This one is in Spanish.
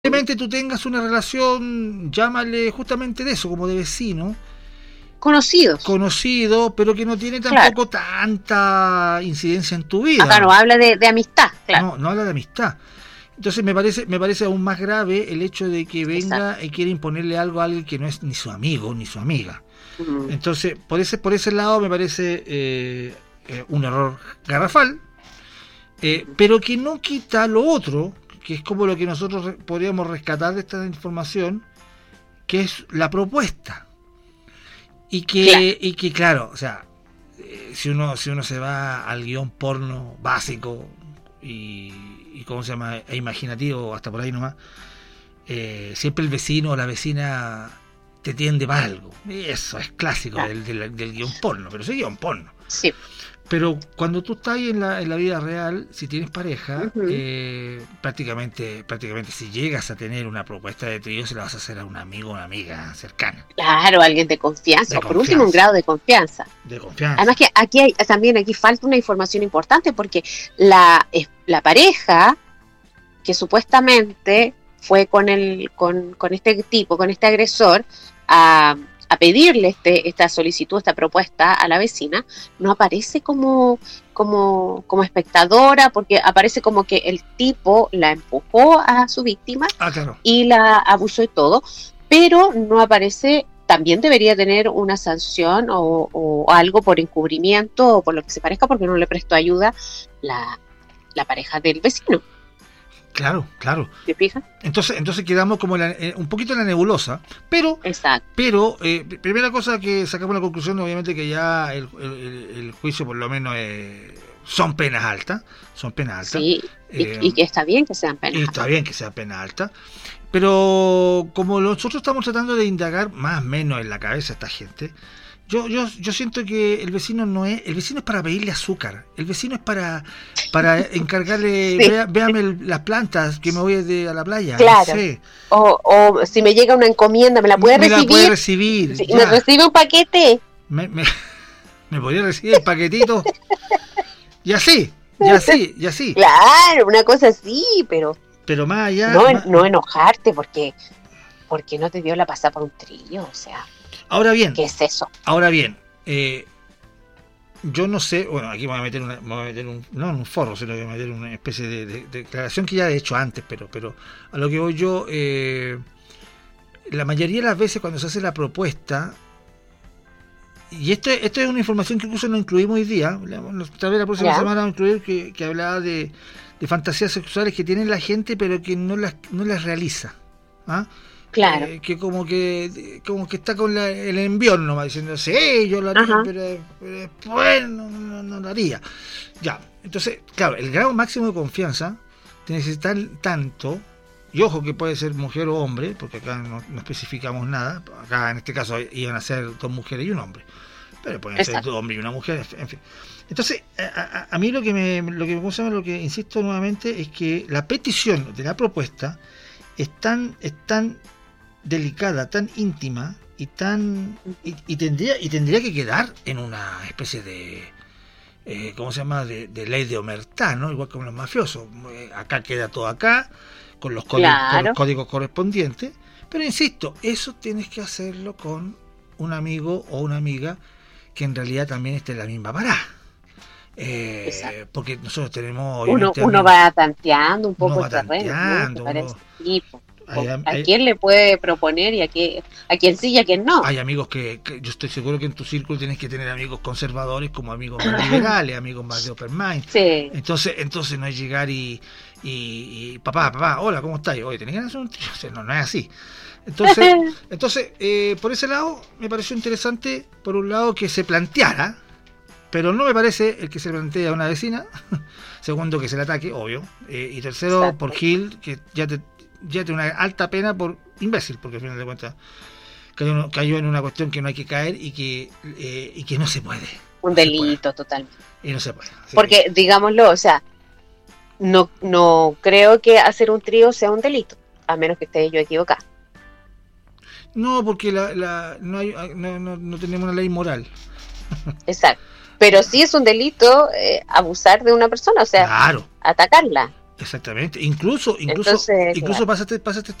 Probablemente tú tengas una relación, llámale justamente de eso, como de vecino, Conocidos. conocido, pero que no tiene Claro. tampoco tanta incidencia en tu Acá vida. no habla de amistad, claro. No habla de amistad. Entonces me parece aún más grave el hecho de que Exacto. venga y quiera imponerle algo a alguien que no es ni su amigo ni su amiga. Mm, Entonces, por ese lado me parece un error garrafal, pero que no quita lo otro, que es como lo que nosotros podríamos rescatar de esta información, que es la propuesta. Y claro. que claro, o sea, si uno se va al guión porno básico y ¿cómo se llama? E imaginativo, hasta por ahí nomás, siempre el vecino o la vecina te tiende para algo. Y eso es clásico Claro. del guión porno, pero sí guión porno. Sí. Pero cuando tú estás ahí en la vida real, si tienes pareja, Ujú. prácticamente si llegas a tener una propuesta de trío, se la vas a hacer a un amigo o una amiga cercana, Claro, alguien de confianza, de o por último un confianza, grado de confianza. de confianza. Además que aquí falta una información importante porque la pareja que supuestamente fue con este tipo, con este agresor, a pedirle esta solicitud, esta propuesta a la vecina, no aparece como espectadora, porque aparece como que el tipo la empujó a su víctima Ah, claro. y la abusó y todo, pero no aparece. También debería tener una sanción o algo por encubrimiento o por lo que se parezca, porque no le prestó ayuda la, la pareja del vecino. Claro, claro. ¿Te fijas? Entonces quedamos como un poquito en la nebulosa, pero Exacto. primera cosa que sacamos la conclusión, obviamente que ya el juicio por lo menos son penas altas, Sí, eh, y que está bien que sean y penas está altas. bien que sea pena alta, pero como nosotros estamos tratando de indagar más o menos en la cabeza de esta gente, yo siento que el vecino es para pedirle azúcar, el vecino es para encargarle, Sí, véame las plantas que me voy a la playa, no claro. sé, O si me llega una encomienda, ¿me la puede me la puede recibir? recibir, Sí, ¿me ya, recibe un paquete? me, me, me podría recibir el paquetito, y así, y así, y así, Claro, una cosa así, pero pero más allá, no, no enojarte porque no te dio la pasada por un trillo, o sea, ahora bien, ¿qué es eso? Ahora bien, yo no sé, bueno, aquí me voy a meter no en un forro, sino que voy a meter una especie de declaración que ya he hecho antes, pero a lo que voy yo, la mayoría de las veces cuando se hace la propuesta, y esto es una información que incluso no incluimos hoy día, tal vez la próxima ¿Ya? semana vamos a incluir que hablaba de fantasías sexuales que tiene la gente pero que no las realiza. ¿Ah? Claro. Que como que está con el envión nomás diciendo sí, yo lo haría, Ajá. pero después no lo haría. Ya, entonces, claro, el grado máximo de confianza te necesita tanto, y ojo que puede ser mujer o hombre, porque acá no especificamos nada, acá en este caso iban a ser 2 mujeres y un hombre, pero pueden ser 2 Exacto. hombres y una mujer, en fin. Entonces, a mí lo que insisto nuevamente es que la petición de la propuesta es tan delicada, tan íntima y tendría que quedar en una especie de ¿cómo se llama? De ley de omertá, ¿no? Igual como los mafiosos. Acá queda todo acá con los Claro. códigos correspondientes, pero insisto, eso tienes que hacerlo con un amigo o una amiga que en realidad también esté en la misma parada. Exacto. Porque nosotros tenemos Uno, obviamente uno amigos, va tanteando un uno poco va el terreno, ¿no? Me tanteando, parece. Y, hay, a hay, quién le puede proponer y a quién sí y a quién no. hay amigos que yo estoy seguro que en tu círculo tienes que tener amigos conservadores como amigos más liberales, amigos más de open mind. Sí. Entonces no es llegar y papá, hola, ¿cómo estás? Oye, ¿tenés ganas de hacer un trío? O sea, no es así. Entonces por ese lado me pareció interesante, por un lado, que se planteara, pero no me parece el que se plantea a una vecina. Segundo, que se le ataque, obvio. Y tercero, por Exacto. Gil, que ya te una alta pena por imbécil, porque al final de cuentas cayó en una cuestión que no hay que caer y que no se puede. Un No se puede. delito totalmente. Y no se puede. Así Porque, digámoslo, o sea, no creo que hacer un trío sea un delito, a menos que esté yo equivocada. no, porque no tenemos una ley moral. Exacto. Pero sí es un delito abusar de una persona, o sea, Claro, atacarla. Exactamente. Incluso Entonces, incluso pasa este